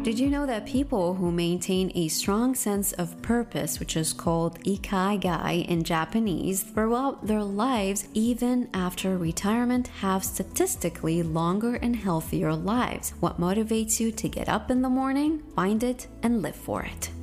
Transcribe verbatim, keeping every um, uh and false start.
Did you know that people who maintain a strong sense of purpose, which is called ikigai in Japanese, throughout their lives, even after retirement, have statistically longer and healthier lives? What motivates you to get up in the morning? Find it and live for it.